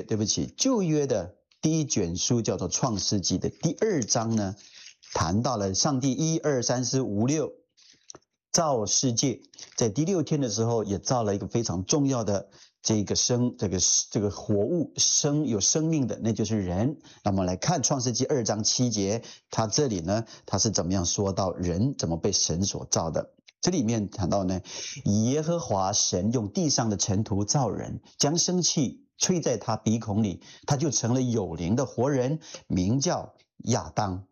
对不起，旧约的第一卷书叫做创世纪的第2章呢，谈到了上帝1、2、3、4、5、6造世界，在第6天的时候也造了一个非常重要的这个活物，有生命的，那就是人。那么来看创世纪2章7节，他这里呢，他是怎么样说到人怎么被神所造的？这里面谈到呢，耶和华神用地上的尘土造人，将生气吹在他鼻孔里，他就成了有灵的活人，名叫亚当。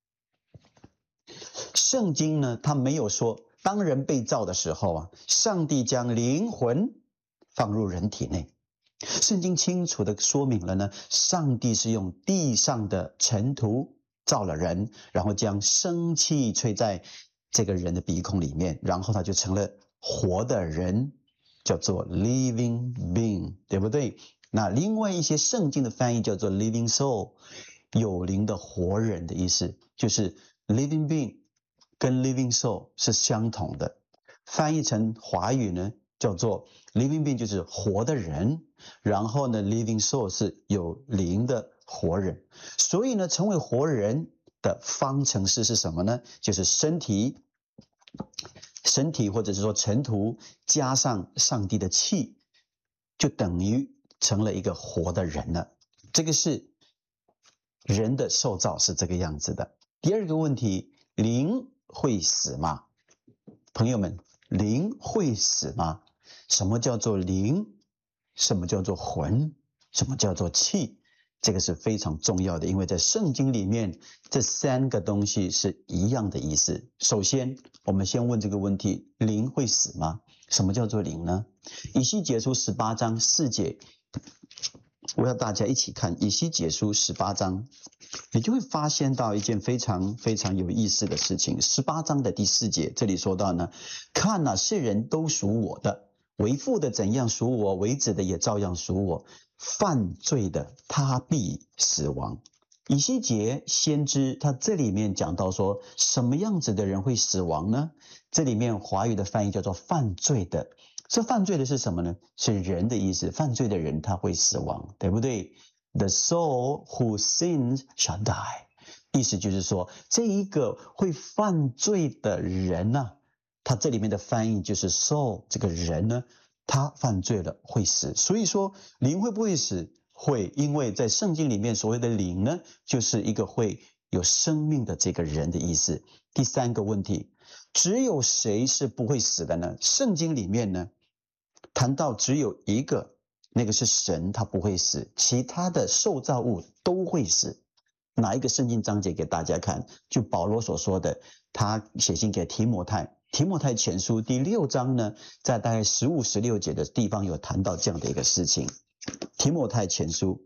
圣经呢，他没有说当人被造的时候啊，上帝将灵魂放入人体内。圣经清楚地说明了呢，上帝是用地上的尘土造了人，然后将生气吹在这个人的鼻孔里面，然后他就成了活的人，叫做 living being， 对不对？那另外一些圣经的翻译叫做 living soul， 有灵的活人的意思，就是 living being 跟 living soul 是相同的。翻译成华语呢，叫做 living being 就是活的人，然后呢 living soul 是有灵的活人。所以呢，成为活人的方程式是什么呢？就是身体或者是说尘土加上上帝的气，就等于成了一个活的人了。这个是人的受造是这个样子的。第二个问题，灵会死吗？朋友们，灵会死吗？什么叫做灵？什么叫做魂？什么叫做气？这个是非常重要的，因为在圣经里面这3个东西是一样的意思。首先我们先问这个问题，灵会死吗？什么叫做灵呢？以西结书18章4节，我要大家一起看以西结书18章，你就会发现到一件非常非常有意思的事情。18章的第4节，这里说到呢，看哪，世人都属我的，为父的怎样属我，为子的也照样属我，犯罪的他必死亡。以西结先知他这里面讲到说，什么样子的人会死亡呢？这里面华语的翻译叫做犯罪的。这犯罪的是什么呢？是人的意思，犯罪的人他会死亡，对不对？ The soul who sins shall die， 意思就是说，这一个会犯罪的人呢，他这里面的翻译就是 soul， 这个人呢，他犯罪了会死。所以说灵会不会死？会，因为在圣经里面所谓的灵呢，就是一个会有生命的这个人的意思。第3个问题，只有谁是不会死的呢？圣经里面呢谈到只有一个，那个是神，他不会死，其他的受造物都会死。哪一个圣经章节给大家看？就保罗所说的，他写信给提摩太前书第6章呢，在大概15、16节的地方有谈到这样的一个事情。提摩太前书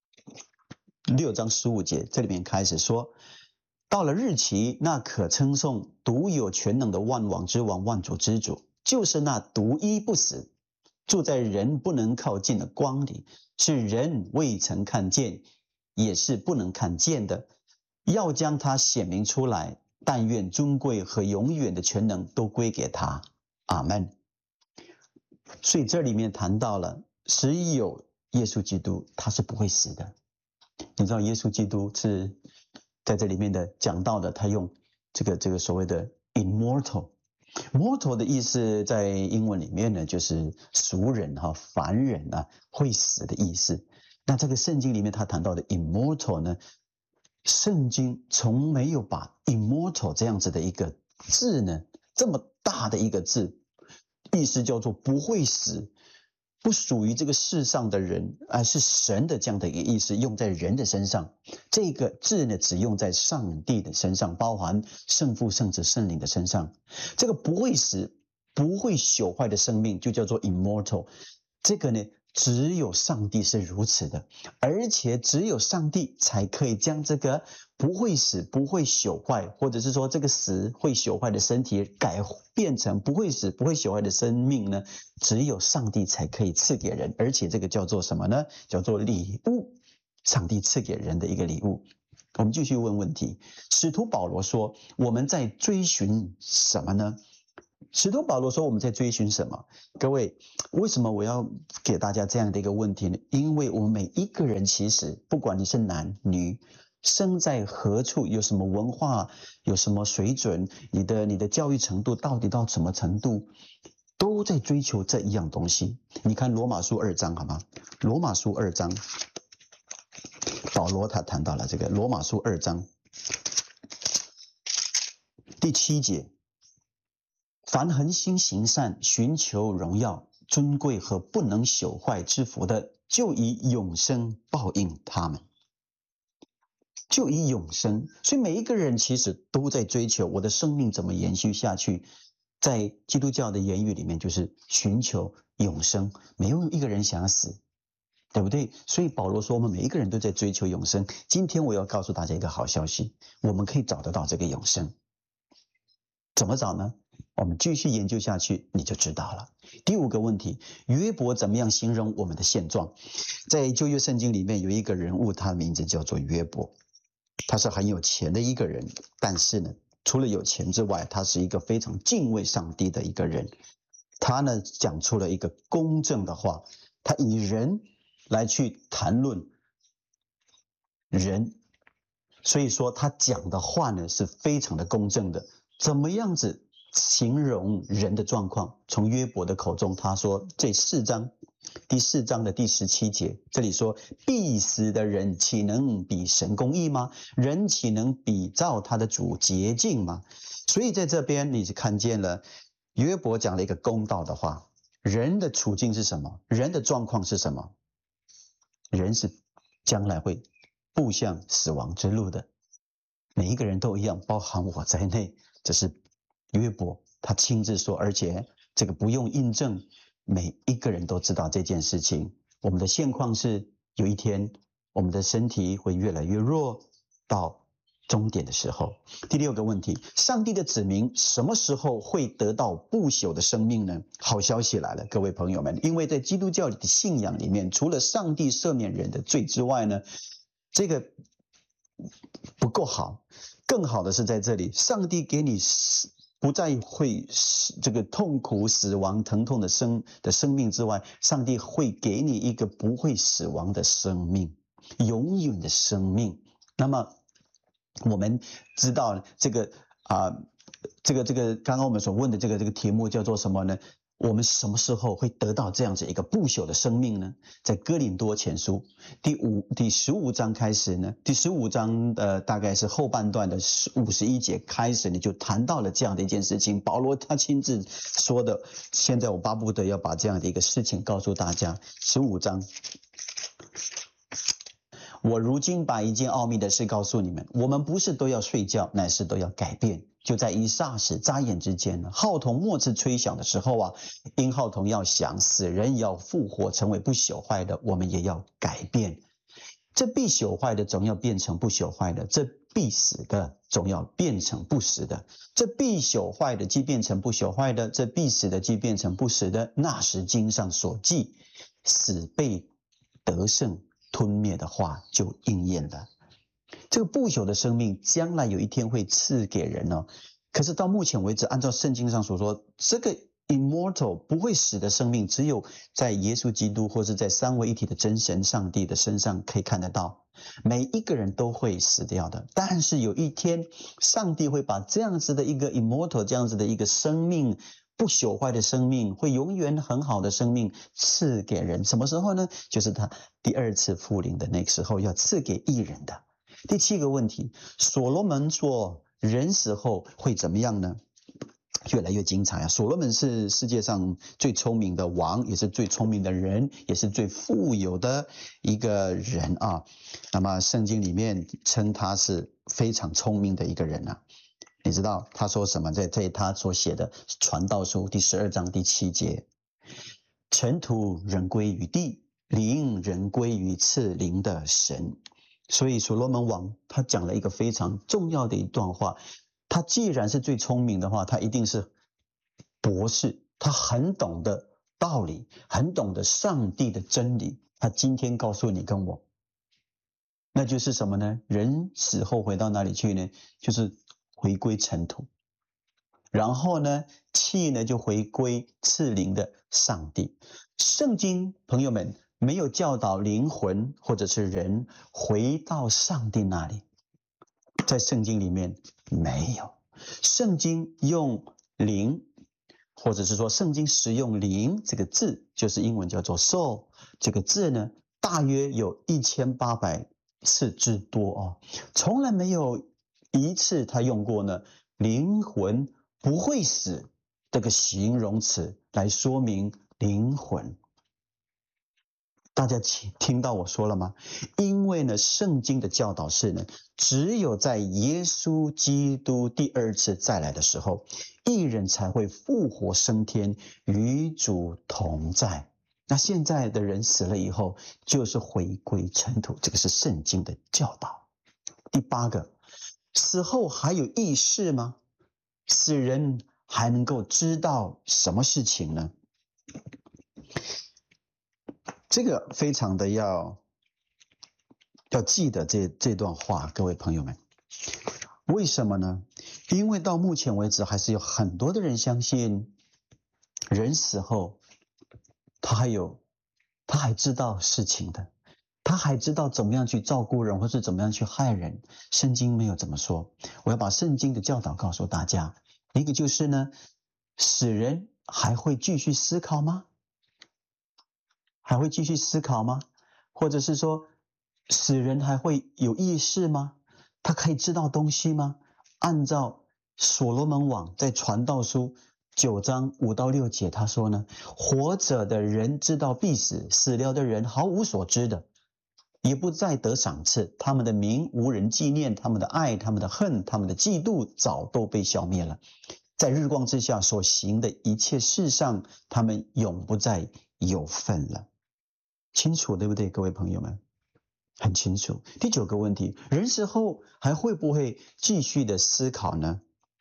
6章15节，这里面开始说，到了日期，那可称颂独有全能的万王之王，万主之主，就是那独一不死，住在人不能靠近的光里，是人未曾看见，也是不能看见的，要将他显明出来，但愿尊贵和永远的全能都归给他。阿们。所以这里面谈到了，只有耶稣基督他是不会死的。你知道耶稣基督是在这里面的讲到的，他用这个所谓的 immortal。mortal 的意思在英文里面呢，就是俗人凡人会死的意思。那这个圣经里面他谈到的 immortal 呢，圣经从没有把 immortal 这样子的一个字呢，这么大的一个字，意思叫做不会死，不属于这个世上的人，而是神的这样的一个意思，用在人的身上。这个字呢，只用在上帝的身上，包含圣父、圣子、圣灵的身上。这个不会死、不会朽坏的生命，就叫做 immortal。这个呢，只有上帝是如此的，而且只有上帝才可以将这个不会死、不会朽坏，或者是说这个死会朽坏的身体改变成不会死、不会朽坏的生命呢，只有上帝才可以赐给人，而且这个叫做什么呢？叫做礼物，上帝赐给人的一个礼物。我们继续问问题。使徒保罗说，我们在追寻什么呢？ 使徒保罗说我们在追寻什么？各位，为什么我要给大家这样的一个问题呢？因为我们每一个人其实不管你是男女，生在何处，有什么文化，有什么水准，你的教育程度到底到什么程度，都在追求这一样东西。你看罗马书2章好吗？罗马书2章，保罗他谈到了这个罗马书2章第7节，凡恒心行善，寻求荣耀、尊贵和不能朽坏之福的，就以永生报应他们。就以永生，所以每一个人其实都在追求我的生命怎么延续下去。在基督教的言语里面，就是寻求永生，没有一个人想死，对不对？所以保罗说我们每一个人都在追求永生。今天我要告诉大家一个好消息，我们可以找得到这个永生。怎么找呢？我们继续研究下去你就知道了。第5个问题，约伯怎么样形容我们的现状？在旧约圣经里面有一个人物，他的名字叫做约伯，他是很有钱的一个人，但是呢，除了有钱之外，他是一个非常敬畏上帝的一个人。他呢讲出了一个公正的话，他以人来去谈论人，所以说他讲的话呢是非常的公正的。怎么样子形容人的状况？从约伯的口中，他说第4章的第17节，这里说必死的人岂能比神公义吗？人岂能比照他的主洁净吗？所以在这边你是看见了约伯讲了一个公道的话。人的处境是什么？人的状况是什么？人是将来会步向死亡之路的，每一个人都一样，包含我在内。这是约伯他亲自说，而且这个不用印证，每一个人都知道这件事情。我们的现况是有一天我们的身体会越来越弱，到终点的时候。第6个问题，上帝的子民什么时候会得到不朽的生命呢？好消息来了，各位朋友们，因为在基督教的信仰里面，除了上帝赦免人的罪之外呢，这个不够好，更好的是在这里，上帝给你不再会这个痛苦、死亡、疼痛的生命之外，上帝会给你一个不会死亡的生命，永远的生命。那么我们知道这个刚刚我们所问的这个题目叫做什么呢？我们什么时候会得到这样子一个不朽的生命呢？在哥林多前书第15章开始呢，第15章大概是后半段的51节开始呢，就谈到了这样的一件事情。保罗他亲自说的，现在我巴不得要把这样的一个事情告诉大家。15章，我如今把一件奥秘的事告诉你们，我们不是都要睡觉，乃是都要改变。就在一霎时眨眼之间呢，号筒末次吹响的时候啊，因号筒要响，死人要复活，成为不朽坏的，我们也要改变。这必朽坏的总要变成不朽坏的，这必死的总要变成不死的。这必朽坏的既变成不朽坏的，这必死的既变成不死的。那时经上所记，死被得胜吞灭的话就应验了。这个不朽的生命将来有一天会赐给人哦。可是到目前为止，按照圣经上所说，这个 immortal 不会死的生命，只有在耶稣基督或是在三位一体的真神上帝的身上可以看得到。每一个人都会死掉的，但是有一天上帝会把这样子的一个 immortal 这样子的一个生命，不朽坏的生命，会永远很好的生命赐给人。什么时候呢？就是他第2次复临的那个时候，要赐给义人的。第7个问题，所罗门说人死后会怎么样呢？越来越精彩啊！所罗门是世界上最聪明的王，也是最聪明的人，也是最富有的一个人啊。那么圣经里面称他是非常聪明的一个人啊。你知道他说什么？在他所写的传道书第12章第7节，尘土仍归于地，灵仍归于赐灵的神。所以所罗门王他讲了一个非常重要的一段话，他既然是最聪明的话，他一定是博士，他很懂得道理，很懂得上帝的真理。他今天告诉你跟我，那就是什么呢？人死后回到哪里去呢？就是回归尘土。 然后呢，气呢就回归赐灵的上帝。圣经朋友们没有教导灵魂或者是人回到上帝那里，在圣经里面没有。圣经用灵，或者是说圣经使用灵这个字，就是英文叫做 soul 这个字呢，大约有1800次之多哦，从来没有一次他用过呢灵魂不会死这个形容词来说明灵魂。大家听到我说了吗？因为呢，圣经的教导是呢，只有在耶稣基督第二次再来的时候，义人才会复活升天，与主同在。那现在的人死了以后，就是回归尘土，这个是圣经的教导。第8个，死后还有意识吗？死人还能够知道什么事情呢？这个非常的要记得这段话，各位朋友们。为什么呢？因为到目前为止，还是有很多的人相信，人死后，他还知道事情的，他还知道怎么样去照顾人，或是怎么样去害人。圣经没有这么说。我要把圣经的教导告诉大家。一个就是呢，死人还会继续思考吗？还会继续思考吗？或者是说，死人还会有意识吗？他可以知道东西吗？按照所罗门王在传道书9章5到6节，他说呢，活着的人知道必死，死了的人毫无所知的，也不再得赏赐，他们的名无人纪念，他们的爱，他们的恨，他们的嫉妒早都被消灭了。在日光之下所行的一切事上，他们永不再有份了。清楚对不对，各位朋友们？很清楚。第9个问题，人死后还会不会继续的思考呢？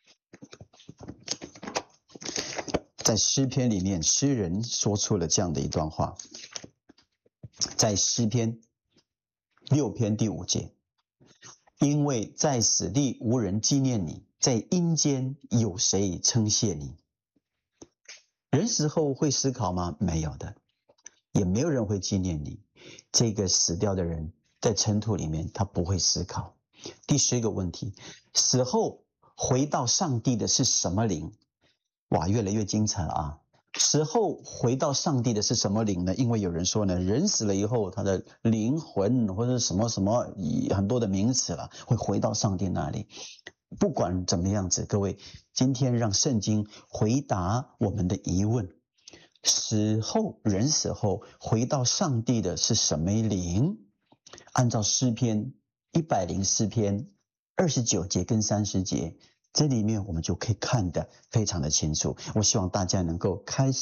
在诗篇里面，诗人说出了这样的一段话，在诗篇6篇第5节，因为在死地无人纪念你，在阴间有谁称谢你？人死后会思考吗？没有的，也没有人会纪念你。这个死掉的人在尘土里面，他不会思考。第10个问题，死后回到上帝的是什么灵？哇，越来越精彩了啊！死后回到上帝的是什么灵呢？因为有人说呢，人死了以后，他的灵魂或者什么什么很多的名词了，会回到上帝那里。不管怎么样子，各位，今天让圣经回答我们的疑问。死后，人死后回到上帝的是什么灵？按照诗篇104篇29节跟30节，这里面我们就可以看得非常的清楚。我希望大家能够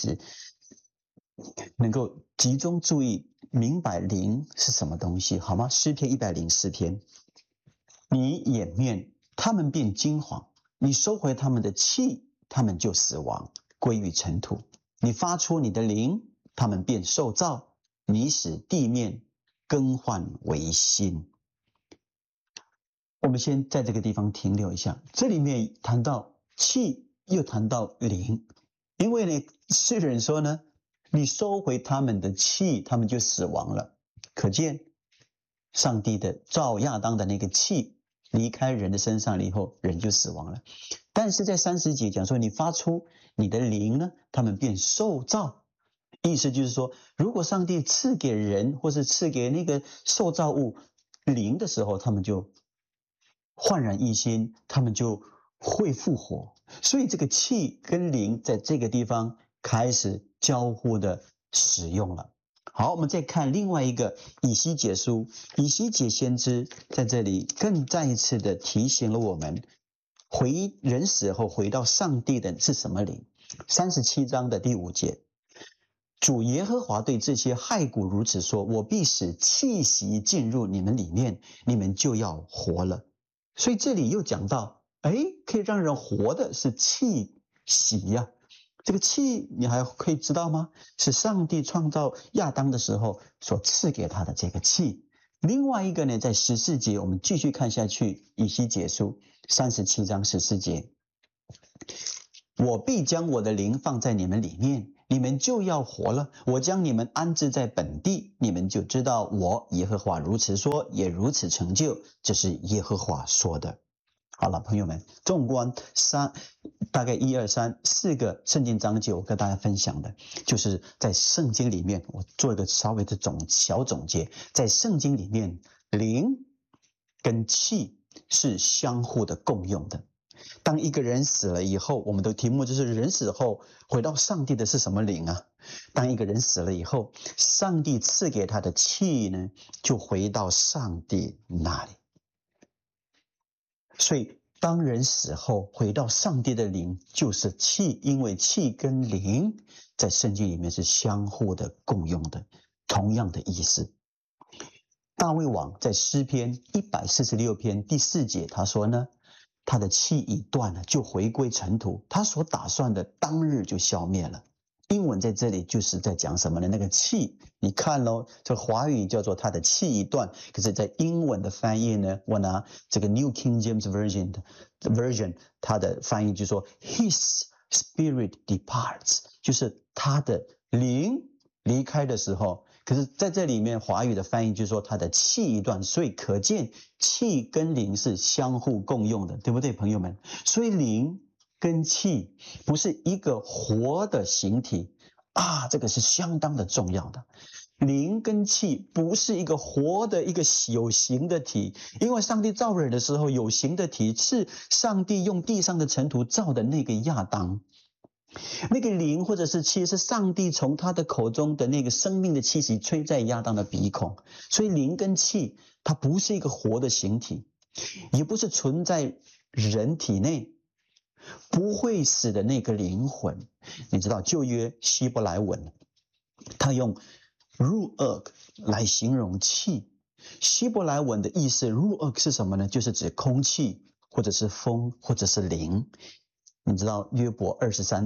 集中注意，明白灵是什么东西，好吗？诗篇104篇，你掩面，他们便惊惶；你收回他们的气，他们就死亡，归于尘土。你发出你的灵，他们便受造；你使地面更换为新。我们先在这个地方停留一下，这里面谈到气，又谈到灵。因为呢，诗人说呢，你收回他们的气，他们就死亡了。可见上帝的造亚当的那个气离开人的身上了以后，人就死亡了。但是在30节讲说，你发出你的灵呢，他们便受造。意思就是说，如果上帝赐给人或是赐给那个受造物灵的时候，他们就焕然一新，他们就会复活。所以这个气跟灵在这个地方开始交互的使用了。好，我们再看另外一个以西结书，以西结先知在这里更再一次的提醒了我们，人死后回到上帝的是什么灵？37章的第5节，主耶和华对这些骸骨如此说，我必使气息进入你们里面，你们就要活了。所以这里又讲到，可以让人活的是气息呀。这个气你还可以知道吗？是上帝创造亚当的时候所赐给他的这个气。另外一个呢，在14节，我们继续看下去，以西结书37章14节， 我必将我的灵放在你们里面，你们就要活了。我将你们安置在本地，你们就知道我耶和华如此说，也如此成就。这是耶和华说的。好了，朋友们，纵观大概1、2、3、4个圣经章节，我跟大家分享的，就是在圣经里面，我做一个稍微的小总结。在圣经里面，灵跟气是相互的共用的。当一个人死了以后，我们的题目就是人死后回到上帝的是什么灵啊？当一个人死了以后，上帝赐给他的气呢，就回到上帝那里。所以当人死后回到上帝的灵就是气，因为气跟灵在圣经里面是相互的共用的，同样的意思。大卫王在诗篇146篇第4节他说呢，他的气已断了，就回归尘土，他所打算的当日就消灭了。英文在这里就是在讲什么呢？那个气，你看咯，这华语叫做他的气一断，可是在英文的翻译呢，我拿这个 New King James Version 它的翻译就说 His spirit departs， 就是他的灵离开的时候。可是在这里面华语的翻译就是说他的气一断，所以可见气跟灵是相互共用的，对不对，朋友们？所以灵跟气不是一个活的形体啊，这个是相当的重要的。灵跟气不是一个活的一个有形的体，因为上帝造人的时候，有形的体是上帝用地上的尘土造的那个亚当。那个灵或者是气是上帝从他的口中的那个生命的气息吹在亚当的鼻孔，所以灵跟气它不是一个活的形体，也不是存在人体内不会死的那个灵魂。你知道旧约希伯来文他用 ruach 来形容气，希伯来文的意思 ruach 是什么呢？就是指空气或者是风或者是灵。你知道约伯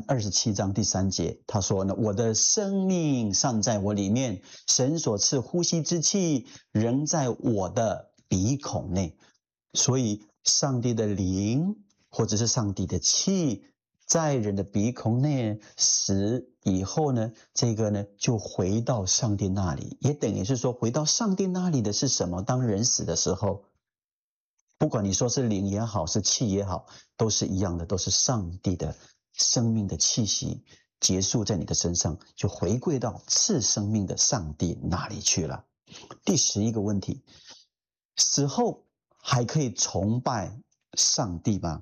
27章第3节他说呢，我的生命尚在我里面，神所赐呼吸之气仍在我的鼻孔内。所以上帝的灵或者是上帝的气在人的鼻孔内死以后呢，这个呢就回到上帝那里，也等于是说回到上帝那里的是什么？当人死的时候，不管你说是灵也好，是气也好，都是一样的，都是上帝的生命的气息结束在你的身上，就回归到赐生命的上帝那里去了。第11个问题，死后还可以崇拜上帝吗？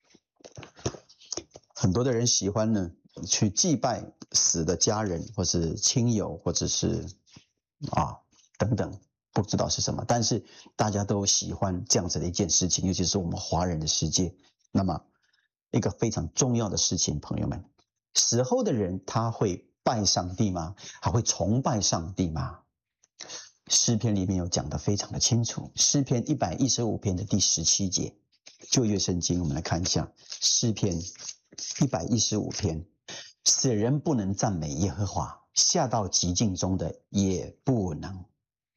很多的人喜欢呢去祭拜死的家人或是亲友或者是等等，不知道是什么，但是大家都喜欢这样子的一件事情，尤其是我们华人的世界。那么一个非常重要的事情，朋友们，死后的人他会拜上帝吗？还会崇拜上帝吗？诗篇里面有讲得非常的清楚，诗篇115篇的第17节，旧约圣经我们来看一下，诗篇115篇，死人不能赞美耶和华，下到极境中的也不能。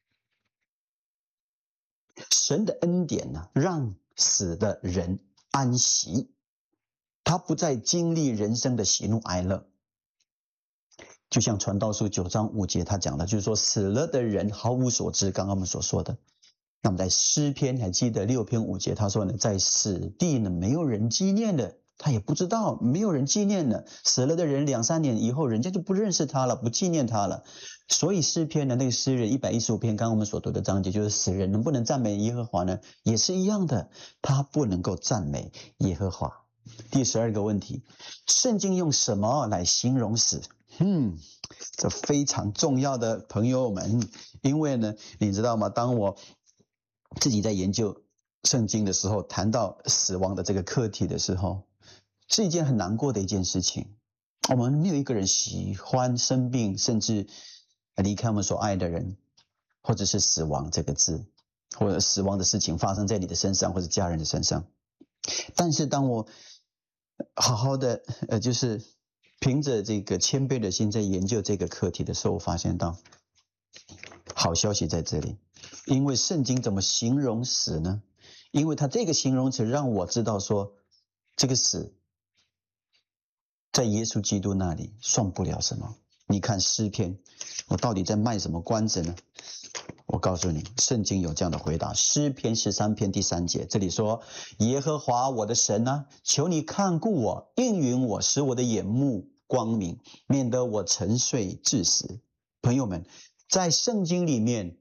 神的恩典呢，让死的人安息，他不再经历人生的喜怒哀乐。就像传道书9章5节他讲的，就是说死了的人毫无所知，刚刚我们所说的。那么在诗篇还记得6篇5节他说呢，在死地呢没有人纪念的，他也不知道，没有人纪念了。死了的人2、3年以后，人家就不认识他了，不纪念他了。所以诗篇的那个诗人115篇，刚刚我们所读的章节，就是死人能不能赞美耶和华呢？也是一样的，他不能够赞美耶和华。第12个问题，圣经用什么来形容死？这非常重要的朋友们，因为呢，你知道吗？当我自己在研究圣经的时候，谈到死亡的这个课题的时候，是一件很难过的一件事情。我们没有一个人喜欢生病，甚至离开我们所爱的人，或者是死亡这个字，或者死亡的事情发生在你的身上或者家人的身上。但是当我好好的就是凭着这个谦卑的心在研究这个课题的时候，我发现到好消息在这里。因为圣经怎么形容死呢？因为它这个形容词让我知道说，这个死在耶稣基督那里算不了什么。你看诗篇，我到底在卖什么关子呢？我告诉你，圣经有这样的回答。诗篇13篇第3节，这里说：耶和华我的神啊，求你看顾我，应允我，使我的眼目光明，免得我沉睡至死。朋友们，在圣经里面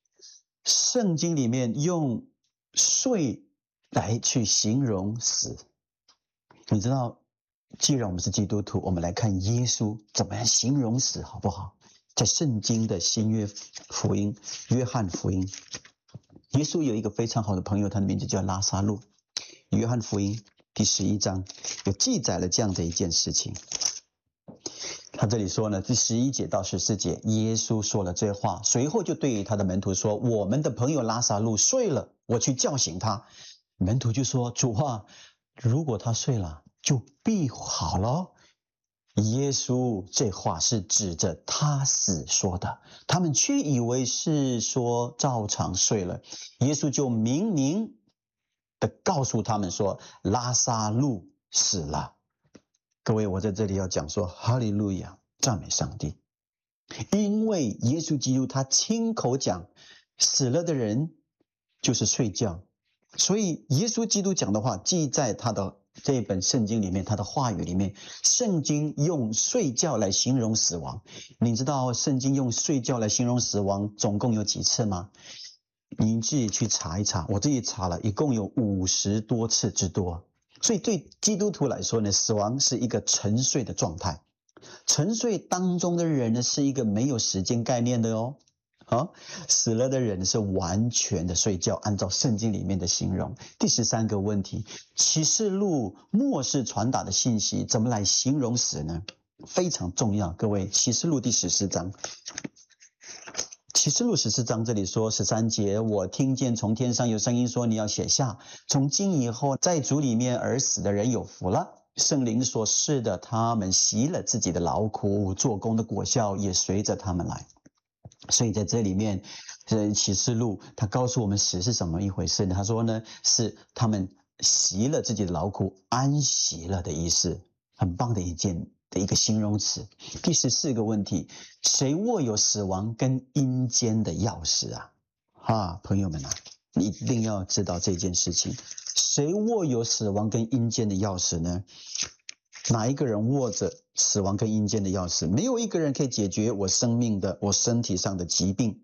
用睡来去形容死。你知道，既然我们是基督徒，我们来看耶稣怎么样形容死，好不好？在圣经的新约福音，约翰福音，耶稣有一个非常好的朋友，他的名字叫拉撒路。约翰福音第11章有记载了这样的一件事情。他这里说呢，第11节到14节，耶稣说了这话，随后就对他的门徒说：我们的朋友拉撒路睡了，我去叫醒他。门徒就说：主啊，如果他睡了，就必好了。耶稣这话是指着他死说的，他们却以为是说照常睡了。耶稣就明明的告诉他们说，拉撒路死了。各位，我在这里要讲说，哈利路亚，赞美上帝。因为耶稣基督他亲口讲，死了的人就是睡觉，所以耶稣基督讲的话记在他的这一本圣经里面，他的话语里面，圣经用睡觉来形容死亡。你知道圣经用睡觉来形容死亡总共有几次吗？你自己去查一查，我自己查了，一共有50多次之多。所以对基督徒来说呢，死亡是一个沉睡的状态。沉睡当中的人呢，是一个没有时间概念的哦。死了的人是完全的睡觉，按照圣经里面的形容。第13个问题，启示录末世传达的信息怎么来形容死呢？非常重要。各位，启示录第14章，启示录14章这里说13节，我听见从天上有声音说，你要写下，从今以后在主里面而死的人有福了。圣灵所示的，他们习了自己的劳苦，做工的果效也随着他们来。所以在这里面，启示录他告诉我们死是什么一回事呢？他说呢，是他们习了自己的劳苦，安息了的意思。很棒的一个形容词。第14个问题，谁握有死亡跟阴间的钥匙啊？朋友们啊，你一定要知道这件事情。谁握有死亡跟阴间的钥匙呢？哪一个人握着死亡跟阴间的钥匙？没有一个人可以解决我身体上的疾病，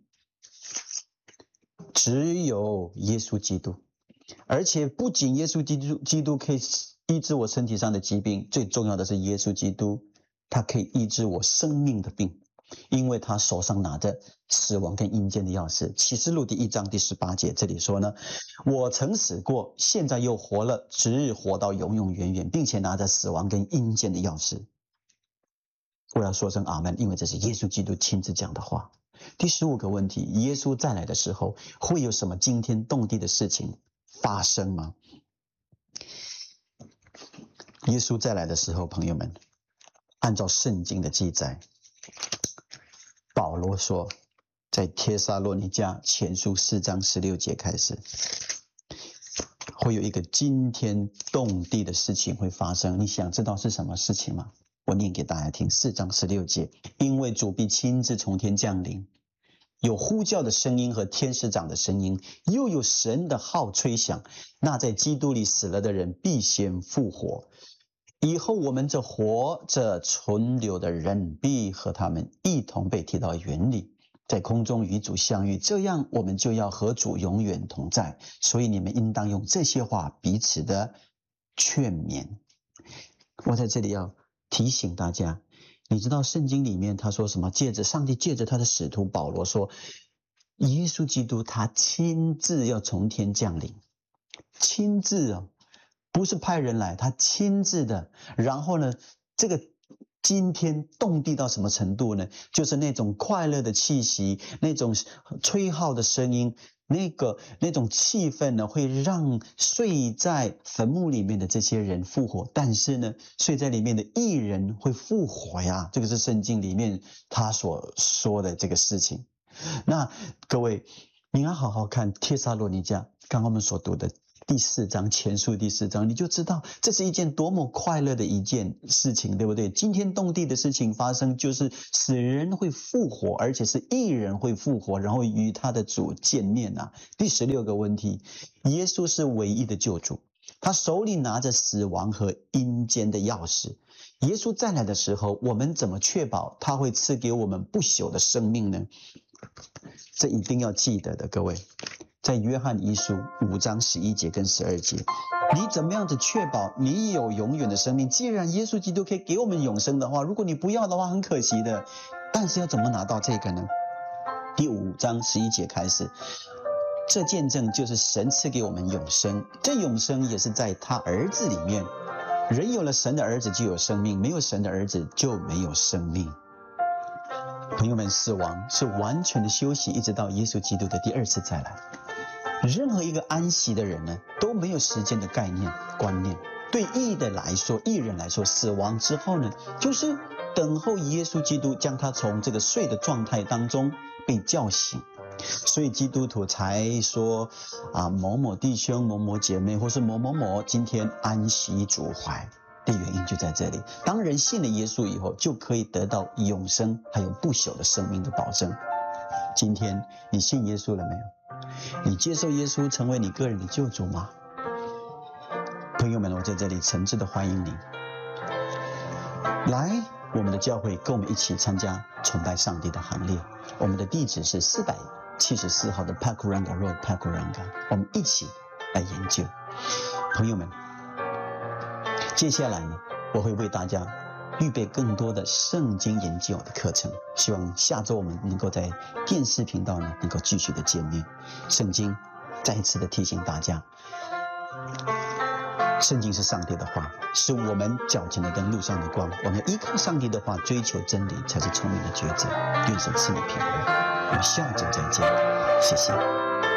只有耶稣基督。而且不仅耶稣基督可以医治我身体上的疾病，最重要的是耶稣基督他可以医治我生命的病，因为他手上拿着死亡跟阴间的钥匙。启示录第1章第18节这里说呢，我曾死过，现在又活了，直日活到永永远远，并且拿着死亡跟阴间的钥匙。我要说声阿们，因为这是耶稣基督亲自讲的话。第15个问题，耶稣再来的时候会有什么惊天动地的事情发生吗？耶稣再来的时候，朋友们，按照圣经的记载，保罗说，在帖撒罗尼迦前书4章16节开始，会有一个惊天动地的事情会发生。你想知道是什么事情吗？我念给大家听，4章16节，因为主必亲自从天降临，有呼叫的声音和天使长的声音，又有神的号吹响，那在基督里死了的人必先复活。以后我们这活着存留的人必和他们一同被提到云里，在空中与主相遇，这样我们就要和主永远同在。所以你们应当用这些话彼此的劝勉。我在这里要提醒大家，你知道圣经里面他说什么？上帝借着他的使徒保罗说，耶稣基督他亲自要从天降临，亲自不是派人来，他亲自的。然后呢，这个惊天动地到什么程度呢？就是那种快乐的气息，那种吹号的声音，那种气氛呢，会让睡在坟墓里面的这些人复活。但是呢，睡在里面的义人会复活呀，这个是圣经里面他所说的这个事情。那各位，你要好好看帖撒罗尼迦，刚刚我们所读的第4章前书第4章，你就知道这是一件多么快乐的一件事情，对不对？惊天动地的事情发生，就是死人会复活，而且是义人会复活，然后与他的主见面啊。第16个问题，耶稣是唯一的救主，他手里拿着死亡和阴间的钥匙。耶稣再来的时候，我们怎么确保他会赐给我们不朽的生命呢？这一定要记得的，各位。在约翰一书5章11节跟12节，你怎么样子确保你有永远的生命？既然耶稣基督可以给我们永生的话，如果你不要的话，很可惜的。但是要怎么拿到这个呢？第5章11节开始，这见证就是神赐给我们永生，这永生也是在他儿子里面。人有了神的儿子就有生命，没有神的儿子就没有生命。朋友们，死亡是完全的休息，一直到耶稣基督的第2次再来。任何一个安息的人呢，都没有时间的概念观念。对义人来说，死亡之后呢，就是等候耶稣基督将他从这个睡的状态当中被叫醒。所以基督徒才说某某弟兄、某某姐妹，或是某某某今天安息主怀的原因就在这里。当人信了耶稣以后，就可以得到永生还有不朽的生命的保证。今天你信耶稣了没有？你接受耶稣成为你个人的救主吗？朋友们，我在这里诚挚的欢迎你来我们的教会，跟我们一起参加崇拜上帝的行列。我们的地址是474号的 Pakuranga Road Pakuranga， 我们一起来研究。朋友们，接下来呢，我会为大家预备更多的圣经研究的课程，希望下周我们能够在电视频道呢能够继续的见面。圣经再一次的提醒大家，圣经是上帝的话，是我们脚前的灯，路上的光。我们依靠上帝的话，追求真理，才是聪明的抉择。愿神赐你平安，我们下周再见，谢谢。